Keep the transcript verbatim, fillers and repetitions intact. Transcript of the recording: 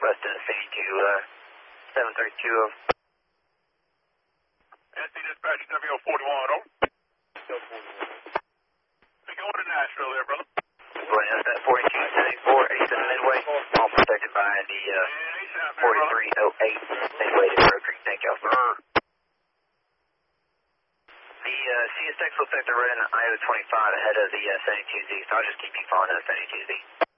West of seventy-two, uh, seven thirty-two of. S C dispatch W O forty-one, over. We going to Nashville there, brother. Going up at forty-two seventy-four, eighty-seven Midway, all protected by the uh, forty-three oh eight Midway to Road Creek. Thank y'all, sir. The uh, C S X looks like they're running I O twenty-five ahead of the uh, seventy-two Z, so I'll just keep you following that seventy-two Z.